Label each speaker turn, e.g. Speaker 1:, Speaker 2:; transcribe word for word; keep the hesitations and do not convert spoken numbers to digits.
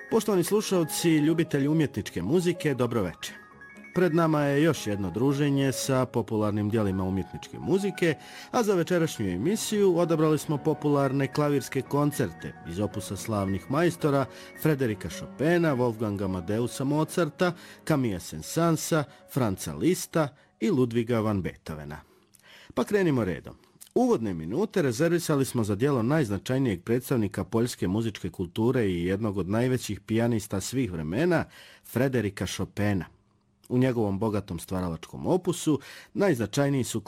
Speaker 1: Poštovani slušalci, ljubitelji umjetničke muzike, dobro večer. Pred nama je još jedno druženje sa popularnim dijelima umjetničke muzike, a za večerašnju emisiju odabrali smo popularne klavirske koncerte iz opusa slavnih majstora Frederika Chopina, Wolfganga Amadeusa Mozarta, Camilla Saint-Saënsa, Franza Liszta i Ludwiga van Beethovena. Pa krenimo redom. Uvodne minute rezervisali smo za djelo najznačajnijeg predstavnika poljske muzičke kulture i jednog od najvećih pijanista svih vremena, Frederika Chopina. U njegovom bogatom stvaralačkom opusu najznačajniji su